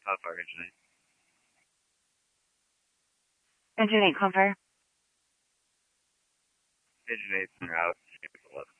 How far, Engine 8? Engine 8, confirm. Engine 8's en route.